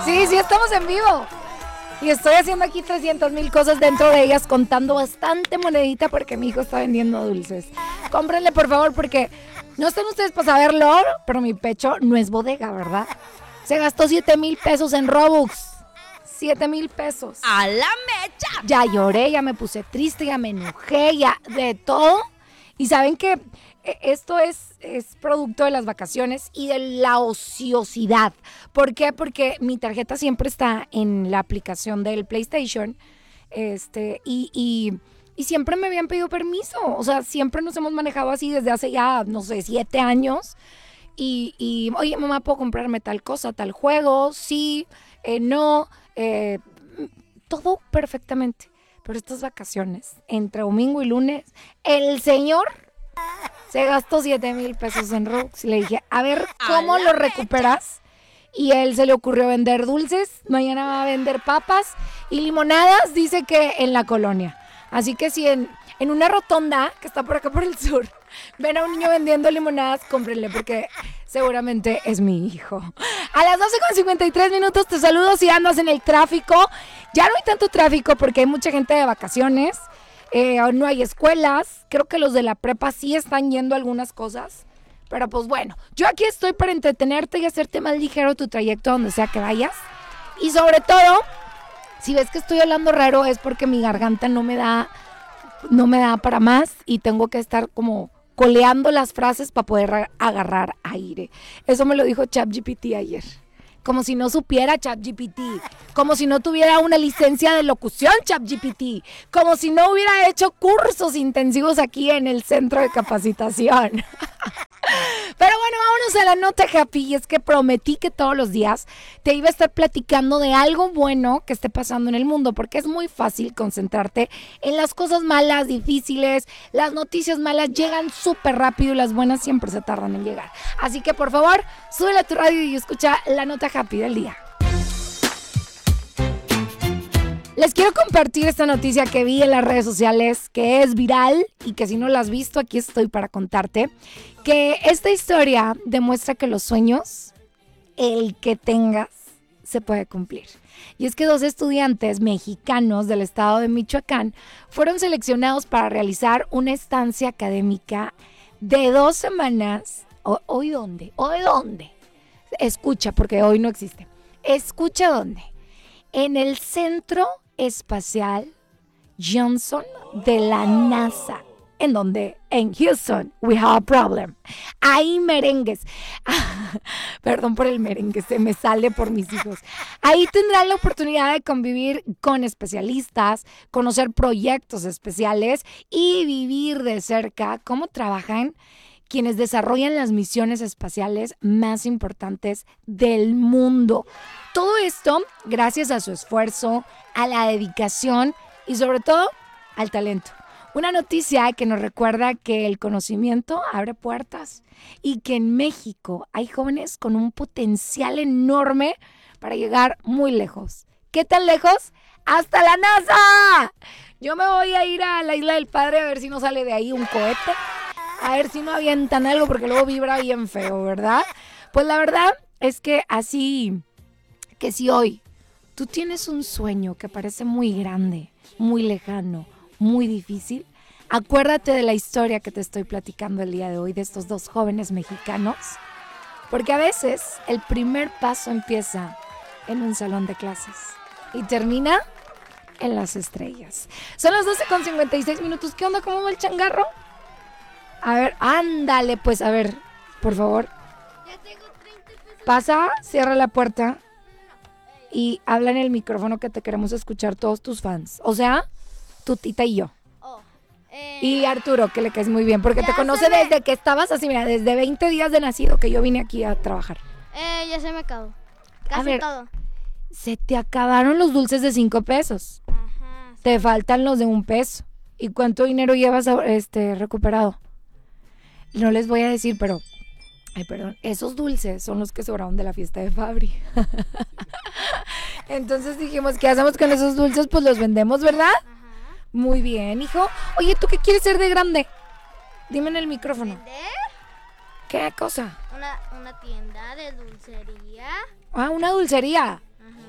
Sí, estamos en vivo. Y estoy haciendo aquí 300,000 cosas dentro de ellas, contando bastante monedita porque mi hijo está vendiendo dulces. Cómprenle, por favor, porque no están ustedes para saberlo, pero mi pecho no es bodega, ¿verdad? Se gastó 7,000 pesos en Robux. 7,000 pesos. ¡A la mecha! Ya lloré, ya me puse triste, ya me enojé, ya de todo. Y saben que esto es producto de las vacaciones y de la ociosidad. ¿Por qué? Porque mi tarjeta siempre está en la aplicación del PlayStation. Y siempre me habían pedido permiso. O sea, siempre nos hemos manejado así desde hace ya, no sé, 7 años. Y oye, mamá, ¿puedo comprarme tal cosa, tal juego? Sí, no, todo perfectamente. Pero estas vacaciones, entre domingo y lunes, el señor se gastó 7,000 pesos en Robux. Y le dije, a ver, ¿cómo lo recuperas? Y él se le ocurrió vender dulces, mañana va a vender papas y limonadas, dice que en la colonia. Así que si en una rotonda que está por acá por el sur, ven a un niño vendiendo limonadas, cómprenle porque seguramente es mi hijo. A las 12:53 te saludo si andas en el tráfico. Ya no hay tanto tráfico porque hay mucha gente de vacaciones, no hay escuelas. Creo que los de la prepa sí están yendo a algunas cosas. Pero pues bueno, yo aquí estoy para entretenerte y hacerte más ligero tu trayecto donde sea que vayas. Y sobre todo, si ves que estoy hablando raro es porque mi garganta no me da para más y tengo que estar como coleando las frases para poder agarrar aire. Eso me lo dijo ChatGPT ayer. Como si no supiera ChatGPT, como si no tuviera una licencia de locución ChatGPT, como si no hubiera hecho cursos intensivos aquí en el centro de capacitación. Pero bueno, vámonos a la nota happy. Y es que prometí que todos los días te iba a estar platicando de algo bueno que esté pasando en el mundo, porque es muy fácil concentrarte en las cosas malas, difíciles. Las noticias malas llegan súper rápido y las buenas siempre se tardan en llegar. Así que por favor, súbele a tu radio y escucha la nota happy del día. Les quiero compartir esta noticia que vi en las redes sociales, que es viral y que si no la has visto, aquí estoy para contarte. Que esta historia demuestra que los sueños, el que tengas, se puede cumplir. Y es que 2 estudiantes mexicanos del estado de Michoacán fueron seleccionados para realizar una estancia académica de 2 semanas. ¿Hoy dónde? ¿Hoy dónde? Escucha, porque hoy no existe. Escucha dónde. En el Centro Espacial Johnson de la NASA. ¿En donde? En Houston, we have a problem. Ahí merengues. Perdón por el merengue, se me sale por mis hijos. Ahí tendrán la oportunidad de convivir con especialistas, conocer proyectos especiales y vivir de cerca cómo trabajan quienes desarrollan las misiones espaciales más importantes del mundo. Todo esto gracias a su esfuerzo, a la dedicación y sobre todo al talento. Una noticia que nos recuerda que el conocimiento abre puertas y que en México hay jóvenes con un potencial enorme para llegar muy lejos. ¿Qué tan lejos? ¡Hasta la NASA! Yo me voy a ir a la Isla del Padre a ver si no sale de ahí un cohete. A ver si no avientan algo porque luego vibra bien feo, ¿verdad? Pues la verdad es que así, que si hoy tú tienes un sueño que parece muy grande, muy lejano, muy difícil, acuérdate de la historia que te estoy platicando el día de hoy de estos 2 jóvenes mexicanos, porque a veces el primer paso empieza en un salón de clases y termina en las estrellas. Son las 12:56. ¿Qué onda? ¿Cómo va el changarro? A ver, ándale, pues, a ver, por favor. Ya tengo 30 pesos. Pasa, cierra la puerta y habla en el micrófono que te queremos escuchar todos tus fans. O sea, tu tita y yo. Y Arturo, que le caes muy bien, porque te conoce desde que estabas así, mira, desde 20 días de nacido que yo vine aquí a trabajar. Ya se me acabó. A Casi ver, todo. se te acabaron los dulces de 5 pesos. Ajá. Te faltan los de 1 peso. ¿Y cuánto dinero llevas recuperado? No les voy a decir, pero... Ay, perdón. Esos dulces son los que sobraron de la fiesta de Fabri. Entonces dijimos, ¿qué hacemos con esos dulces? Pues los vendemos, ¿verdad? Ajá. Muy bien, hijo. Oye, ¿tú qué quieres ser de grande? Dime en el micrófono. ¿Vender? ¿Qué cosa? Una tienda de dulcería. Ah, una dulcería. Ajá.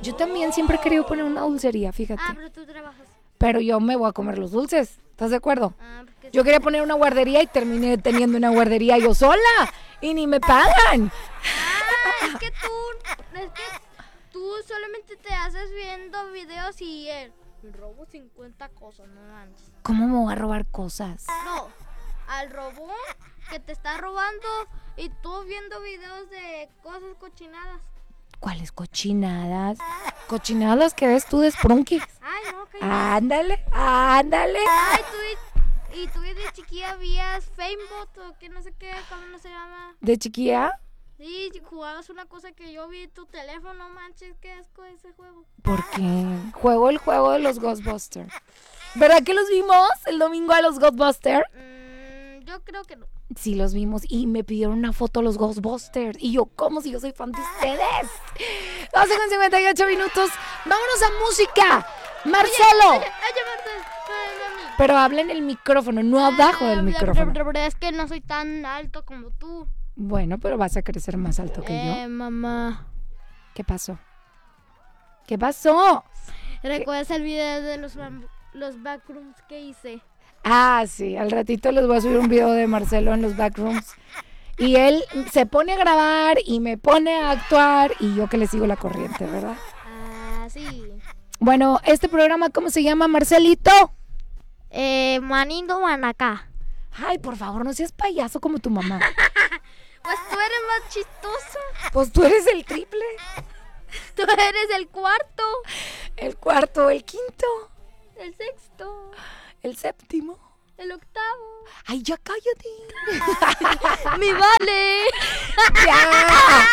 Yo también siempre he querido poner una dulcería, fíjate. Ah, pero tú trabajas. Pero yo me voy a comer los dulces. ¿Estás de acuerdo? Ah, porque Yo quería poner una guardería y terminé teniendo una guardería yo sola. Y ni me pagan. es que tú solamente te haces viendo videos y robo 50 cosas, no manches. ¿Cómo me voy a robar cosas? No, al robot que te está robando y tú viendo videos de cosas cochinadas. ¿Cuáles cochinadas? Cochinadas las que ves tú de Sprunky. Ay, no, que Ándale. Ay, tú de chiquilla vías Famebot o que no sé qué, ¿cómo no se llama? ¿De chiquilla? Sí, jugabas una cosa que yo vi en tu teléfono, manches, qué asco ese juego. Porque juego el juego de los Ghostbusters. ¿Verdad que los vimos el domingo a los Ghostbusters? Yo creo que no. Sí, los vimos y me pidieron una foto los Ghostbusters. Y yo, ¿cómo si yo soy fan de ustedes? 12:58 minutos. Vámonos a música. Marcelo. Oye, Marcel, mami. Pero habla en el micrófono, no abajo del micrófono. Pero es que no soy tan alto como tú. Bueno, pero vas a crecer más alto que yo. Mamá. ¿Qué pasó? ¿Qué pasó? ¿Recuerdas el video de los backrooms que hice? Ah, sí, al ratito les voy a subir un video de Marcelo en los backrooms. Y él se pone a grabar y me pone a actuar y yo que le sigo la corriente, ¿verdad? Ah, sí. Bueno, ¿este programa cómo se llama, Marcelito? Manindo Manacá. Ay, por favor, no seas payaso como tu mamá. Pues tú eres más chistoso. Pues tú eres el triple, Tú eres el cuarto, el cuarto, el quinto, el sexto, el séptimo. el octavo. Ay, ya cállate. ¡Mi vale! ¡Ya!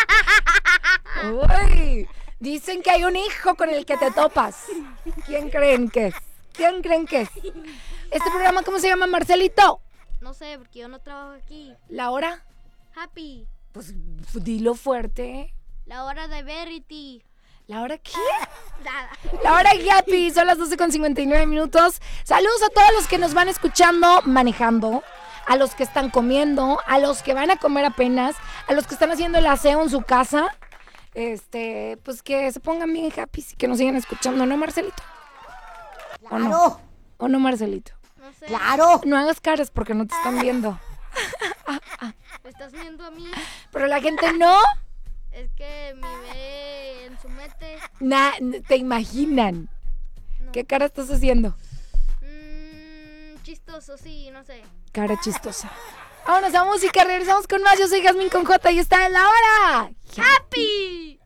Uy, dicen que hay un hijo con el que te topas. ¿Quién creen que es? ¿Quién creen que es? ¿Este programa cómo se llama, Marcelito? No sé, porque yo no trabajo aquí. ¿La hora? Happy. Pues dilo fuerte. La hora de Verity. ¿La hora qué? Nada. La hora Yapi, son las 12:59 minutos. Saludos a todos los que nos van escuchando manejando, a los que están comiendo, a los que van a comer apenas, a los que están haciendo el aseo en su casa. Pues que se pongan bien happy y que nos sigan escuchando, ¿no, Marcelito? ¿O no? ¿O no, Marcelito? No sé. ¡Claro! No hagas caras porque no te están viendo. ¿Me estás viendo a mí? Pero la gente no. Es que me ve en su mente. Te imaginan. No. ¿Qué cara estás haciendo? Chistoso, sí, no sé. Cara chistosa. Vámonos a música, regresamos con más. Yo soy Jazmín con J y está en la hora ¡Happy!